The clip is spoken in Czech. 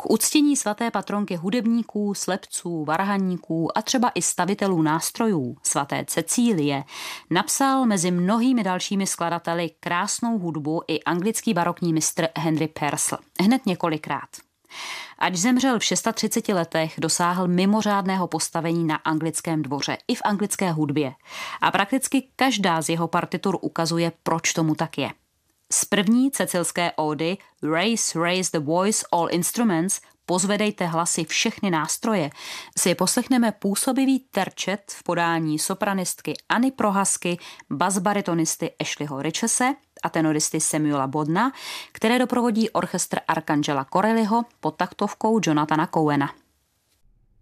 K uctění svaté patronky hudebníků, slepců, varhaníků a třeba i stavitelů nástrojů svaté Cecílie napsal mezi mnohými dalšími skladateli krásnou hudbu i anglický barokní mistr Henry Purcell. Hned několikrát. Ač zemřel v 630 letech, dosáhl mimořádného postavení na anglickém dvoře i v anglické hudbě. A prakticky každá z jeho partitur ukazuje, proč tomu tak je. Z první cecilské ódy Raise the voice all instruments, pozvedejte hlasy všechny nástroje, si poslechneme působivý terčet v podání sopranistky Anny Prohasky, basbaritonisty Ashleyho Richese a tenoristy Samuela Bodna, které doprovodí orchestr Arcangela Corelliho pod taktovkou Jonathana Cowena.